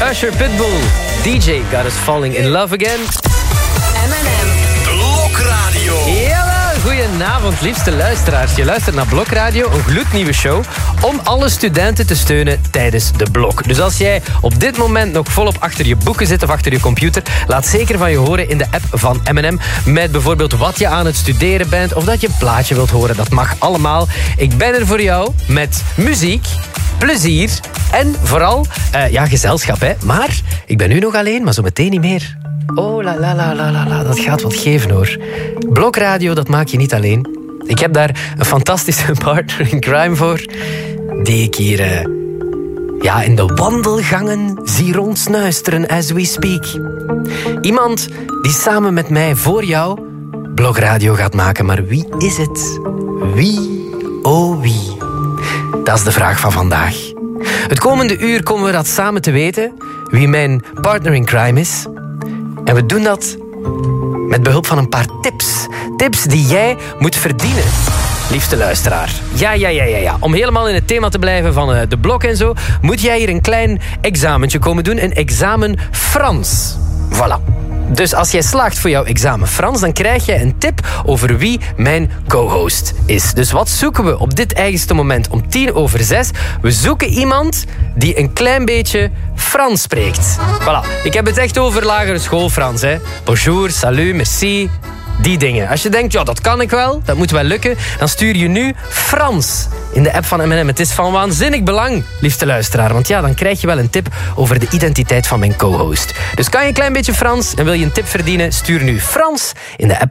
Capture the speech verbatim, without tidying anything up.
Usher, Pitbull. D J got us falling in love again. M en M. Blokradio. Jawel, goedenavond, liefste luisteraars. Je luistert naar Blokradio, een gloednieuwe show om alle studenten te steunen tijdens de blok. Dus als jij op dit moment nog volop achter je boeken zit of achter je computer, laat zeker van je horen in de app van M en M met bijvoorbeeld wat je aan het studeren bent of dat je een plaatje wilt horen. Dat mag allemaal. Ik ben er voor jou met muziek, plezier en vooral uh, ja, gezelschap. Hè. Maar ik ben nu nog alleen, maar zo meteen niet meer. Oh la la la la la la, dat gaat wat geven hoor. Blokradio, dat maak je niet alleen. Ik heb daar een fantastische partner in crime voor, die ik hier uh, ja, in de wandelgangen zie rondsnuisteren as we speak. Iemand die samen met mij voor jou Blokradio gaat maken. Maar wie is het? Wie, oh wie? Dat is de vraag van vandaag. Het komende uur komen we dat samen te weten, wie mijn partner in crime is. En we doen dat met behulp van een paar tips. Tips die jij moet verdienen, liefste luisteraar. Ja, ja, ja, ja, ja. Om helemaal in het thema te blijven van uh, de blok en zo, moet jij hier een klein examentje komen doen. Een examen Frans. Voilà. Dus als jij slaagt voor jouw examen Frans, dan krijg jij een tip over wie mijn co-host is. Dus wat zoeken we op dit eigenste moment om tien over zes? We zoeken iemand die een klein beetje Frans spreekt. Voilà. Ik heb het echt over lagere school Frans, hè. Bonjour, salut, merci. Die dingen. Als je denkt, ja, dat kan ik wel, dat moet wel lukken, dan stuur je nu Frans in de app van M en M. Het is van waanzinnig belang, liefste luisteraar, want ja, dan krijg je wel een tip over de identiteit van mijn co-host. Dus kan je een klein beetje Frans en wil je een tip verdienen, stuur nu Frans in de app